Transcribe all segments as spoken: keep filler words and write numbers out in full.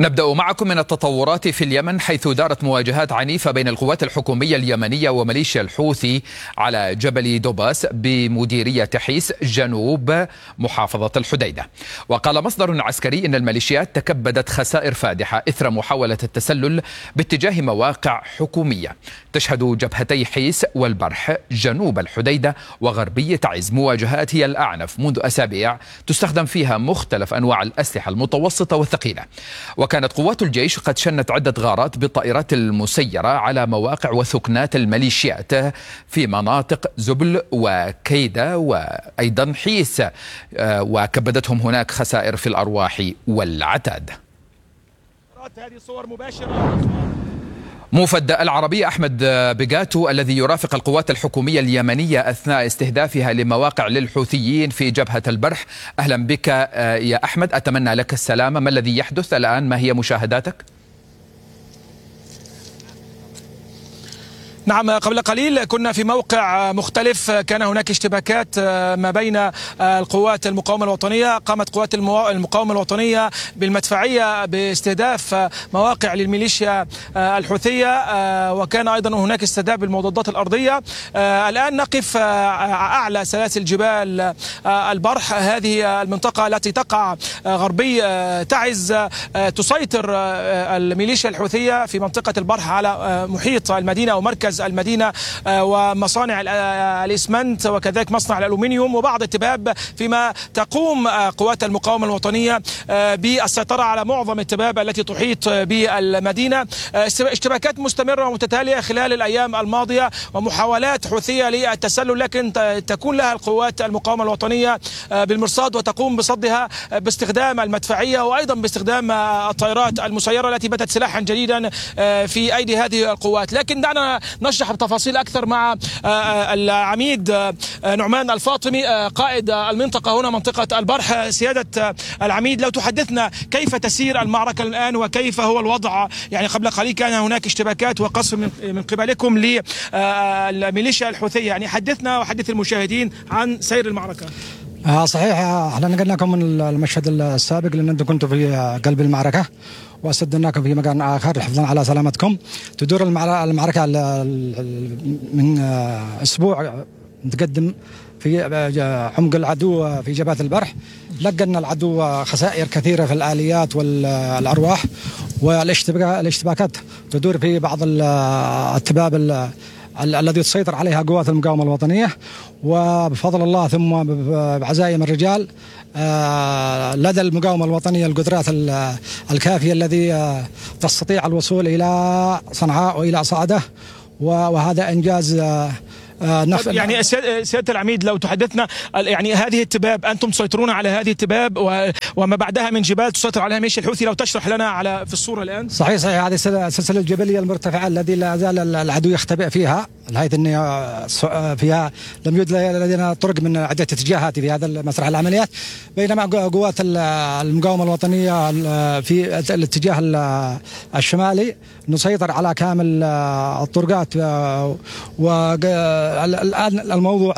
نبدأ معكم من التطورات في اليمن، حيث دارت مواجهات عنيفة بين القوات الحكومية اليمنية وميليشيا الحوثي على جبل دوباس بمديرية حيس جنوب محافظة الحديدة. وقال مصدر عسكري إن الميليشيات تكبدت خسائر فادحة إثر محاولة التسلل باتجاه مواقع حكومية. تشهد جبهتي حيس والبرح جنوب الحديدة وغربية تعز مواجهات هي الأعنف منذ أسابيع، تستخدم فيها مختلف أنواع الأسلحة المتوسطة والثقيلة. وكانت قوات الجيش قد شنت عدة غارات بالطائرات المسيرة على مواقع وثكنات الميليشيات في مناطق زبل وكيدة وأيضا حيس، وكبدتهم هناك خسائر في الأرواح والعتاد. هذه صور مباشرة. موفد العربية أحمد بقاتو الذي يرافق القوات الحكومية اليمنية أثناء استهدافها لمواقع للحوثيين في جبهة البرح. أهلا بك يا أحمد، أتمنى لك السلامة. ما الذي يحدث الآن؟ ما هي مشاهداتك؟ نعم، قبل قليل كنا في موقع مختلف، كان هناك اشتباكات ما بين القوات المقاومة الوطنية. قامت قوات المقاومة الوطنية بالمدفعية باستهداف مواقع للميليشيا الحوثية، وكان أيضا هناك استهداف بالمضادات الأرضية. الآن نقف أعلى سلاسل جبال البرح، هذه المنطقة التي تقع غربي تعز. تسيطر الميليشيا الحوثية في منطقة البرح على محيط المدينة ومركز المدينة ومصانع الإسمنت وكذلك مصنع الألومنيوم وبعض التباب، فيما تقوم قوات المقاومة الوطنية بالسيطرة على معظم التباب التي تحيط بالمدينة. اشتباكات مستمرة ومتتالية خلال الأيام الماضية ومحاولات حوثية للتسلل، لكن تكون لها القوات المقاومة الوطنية بالمرصاد وتقوم بصدها باستخدام المدفعية وأيضا باستخدام الطائرات المسيرة التي باتت سلاحا جديدا في أيدي هذه القوات. لكن دعنا نشرح بتفاصيل أكثر مع العميد نعمان الفاطمي قائد المنطقة هنا منطقة البرح. سيادة العميد، لو تحدثنا كيف تسير المعركة الآن وكيف هو الوضع؟ يعني قبل قليل كان هناك اشتباكات وقصف من قبلكم للميليشيا الحوثية، يعني حدثنا وحدث المشاهدين عن سير المعركة. آه صحيح، احنا نقلنا لكم من المشهد السابق لأن أنتم كنتوا في قلب المعركة واستدناكم في مكان آخر حفظا على سلامتكم. تدور المعركة من أسبوع متقدم في عمق العدو في جبهة البرح. لقنا العدو خسائر كثيرة في الآليات والأرواح، والاشتباكات تدور في بعض التباب الذي تسيطر عليها قوات المقاومة الوطنية، وبفضل الله ثم بعزايم الرجال لدى المقاومة الوطنية القدرات الكافية الذي تستطيع الوصول إلى صنعاء وإلى صعدة، وهذا إنجاز. يعني سيادة العميد، لو تحدثنا يعني هذه التباب أنتم تسيطرون على هذه التباب وما بعدها من جبال تسيطر عليها ميليشيا الحوثي، لو تشرح لنا على في الصورة الآن. صحيح صحيح، هذه السلسلة الجبلية المرتفعة الذي لا زال العدو يختبئ فيها، بحيث أن فيها لم يوجد لدينا طرق من عدة اتجاهات في هذا مسرح العمليات، بينما قوات المقاومة الوطنية في الاتجاه الشمالي نسيطر على كامل الطرقات. والآن الموضوع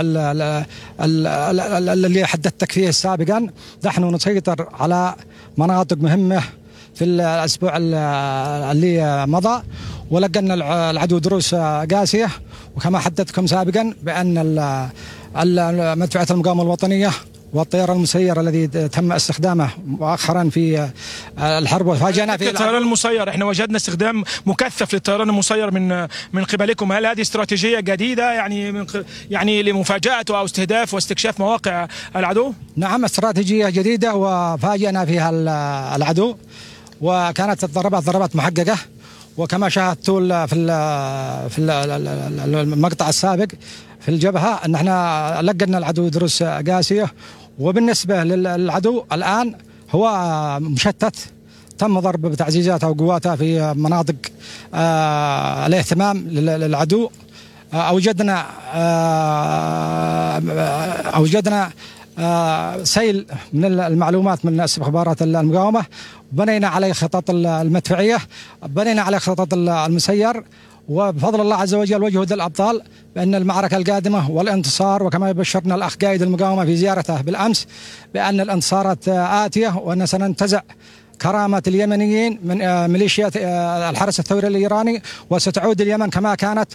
اللي حدثتك فيه سابقا، نحن نسيطر على مناطق مهمة في الأسبوع اللي مضى، ولقنا العدو دروس قاسية، وكما حدثتكم سابقا بأن مدفعية المقاومة الوطنية والطيران المسير الذي تم استخدامه مؤخرا في الحرب وفاجأنا في الطيران المسير. احنا وجدنا استخدام مكثف للطيران المسير من من قبلكم، هل هذه استراتيجية جديدة يعني من يعني لمفاجأة او استهداف واستكشاف مواقع العدو؟ نعم، استراتيجية جديدة وفاجأنا فيها العدو، وكانت الضربات ضربات محققة، وكما شاهدتوا في في المقطع السابق في الجبهة ان احنا لقنا العدو دروس قاسية. وبالنسبة للعدو الآن هو مشتت، تم ضرب بتعزيزاته وقواته في مناطق آه الاهتمام للعدو. آه أوجدنا آه أوجدنا آه سيل من المعلومات من استخبارات المقاومة، بنينا عليه خطط المدفعية، بنينا عليه خطط المسير، وبفضل الله عز وجل وجهد الأبطال بأن المعركة القادمة والانتصار، وكما يبشرنا الأخ قائد المقاومة في زيارته بالأمس بأن الانتصارات آتية وأن سننتزع كرامة اليمنيين من ميليشيا الحرس الثوري الإيراني، وستعود اليمن كما كانت.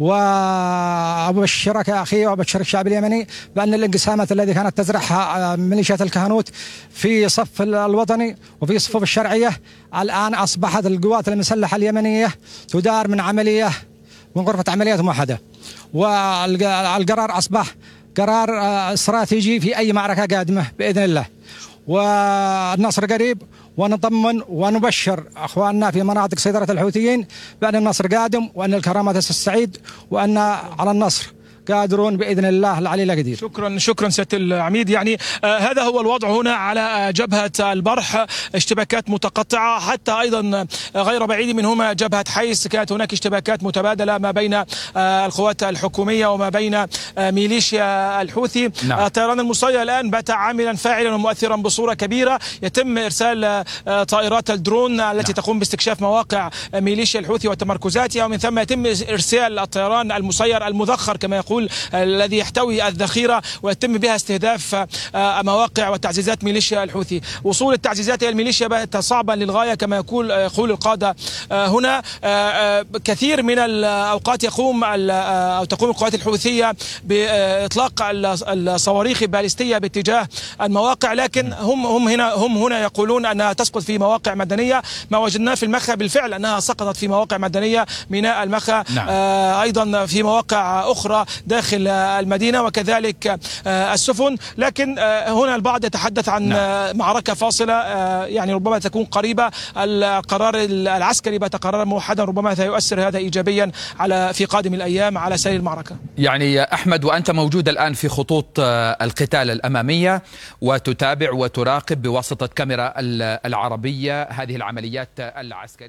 وأبشرك يا أخي وأبشر الشعب اليمني بأن الانقسامات التي كانت تزرعها ميليشيا الكهنوت في صف الوطني وفي صفوف الشرعية الآن أصبحت القوات المسلحة اليمنية تدار من عملية من غرفة عمليات موحدة، والقرار أصبح قرار استراتيجي في أي معركة قادمة بإذن الله. والنصر قريب، ونطمن ونبشر أخواننا في مناطق سيطرة الحوثيين بأن النصر قادم، وأن الكرامة ستستعيد، وأن على النصر قادرون بإذن الله العلي القدير. شكرا شكرا سيادة العميد. يعني آه هذا هو الوضع هنا على آه جبهة البرح، اشتباكات متقطعة، حتى أيضا آه غير بعيد منهما جبهة حيس كانت هناك اشتباكات متبادلة ما بين آه القوات الحكومية وما بين آه ميليشيا الحوثي. نعم. آه الطيران المسير الآن بات عاملا فاعلا ومؤثرا بصورة كبيرة، يتم إرسال آه طائرات الدرون التي نعم. تقوم باستكشاف مواقع آه ميليشيا الحوثي وتمركزاتها، ومن ثم يتم إرسال الطيران المسير المذخر كما يقول الذي يحتوي الذخيرة، ويتم بها استهداف مواقع وتعزيزات ميليشيا الحوثي. وصول التعزيزات إلى الميليشيا بات صعبا للغاية كما يقول يقول القادة هنا. كثير من الأوقات يقوم أو تقوم القوات الحوثية بإطلاق الصواريخ البالستية باتجاه المواقع، لكن هم هم هنا هم هنا يقولون أنها تسقط في مواقع مدنية. ما وجدناه في المخا بالفعل أنها سقطت في مواقع مدنية، ميناء المخا. نعم. أيضا في مواقع أخرى داخل المدينة، وكذلك السفن. لكن هنا البعض يتحدث عن نعم. معركة فاصلة يعني ربما تكون قريبة. القرار العسكري بات قرارا موحدا، ربما سيؤثر هذا إيجابيا على في قادم الأيام على سير المعركة. يعني أحمد، وأنت موجود الآن في خطوط القتال الأمامية وتتابع وتراقب بواسطة كاميرا العربية هذه العمليات العسكرية.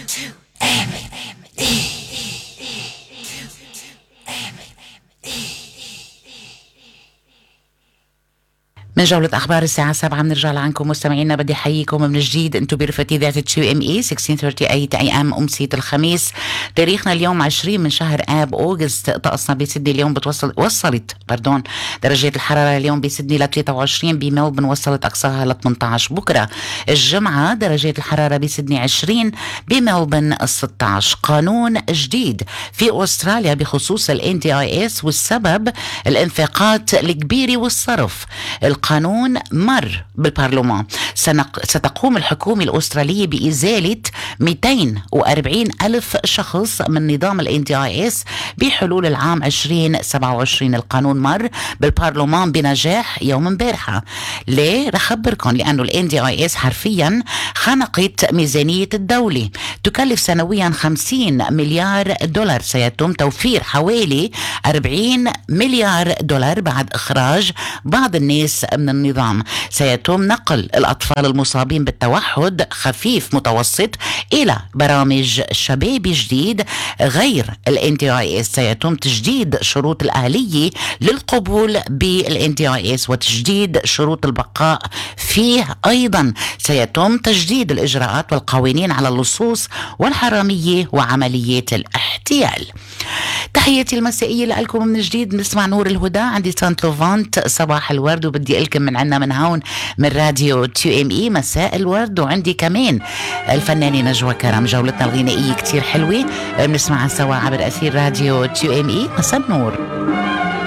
من جولة أخبار الساعة سبعة بنرجع لعنكم مستمعينا. بدي أحييكم من جديد، أنتم برفقة إذاعة تشيو إم إي ستة عشر ثلاثين أي أم أمسية الخميس. تاريخنا اليوم عشرين من شهر آب أوغست. طقسنا بسيدني اليوم بتوصل وصلت باردون درجات الحرارة اليوم بسيدني ل ثلاثة وعشرين، بملبورن وصلت أقصاها ل ثمانية عشر. بكرة الجمعة درجات الحرارة بسيدني عشرين، بملبورن ستة عشر. قانون جديد في أستراليا بخصوص ال إن دي آي إس، والسبب الانفاقات الكبيرة والصرف. القانون مر بالبرلمان. ستقوم الحكومة الأسترالية بإزالة مئتين وأربعين ألف شخص من نظام ال إن دي آي إس بحلول العام عشرين سبعة وعشرين. القانون مر بالبرلمان بنجاح يوم امبارحة. ليه؟ رح أخبركم. لأنه ال إن دي آي إس حرفيا خنقت ميزانية الدولة، تكلف سنويا خمسين مليار دولار. سيتم توفير حوالي أربعين مليار دولار بعد إخراج بعض الناس من النظام. سيتم نقل الأطفال المصابين بالتوحد خفيف متوسط إلى برامج شبابي جديد غير ال إن دي آي إس. سيتم تجديد شروط الأهلية للقبول بال إن دي آي إس وتجديد شروط البقاء فيه. أيضا سيتم تجديد الإجراءات والقوانين على اللصوص والحرامية وعمليات الاحتيال. تحياتي المسائية لكم من جديد. نسمع نور الهدى عندي سانت لوفانت صباح الورد، وبدي لكم من عنا من هون من راديو تيو ام اي مساء الورد. وعندي كمان الفنانة نجوى كرم. جولتنا الغنائية كتير حلوة بنسمعها سوا عبر أثير راديو تيو ام اي. مساء النور.